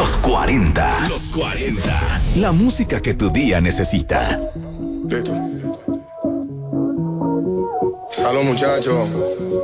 Los 40. Los 40. La música que tu día necesita. Listo. Salud, muchachos.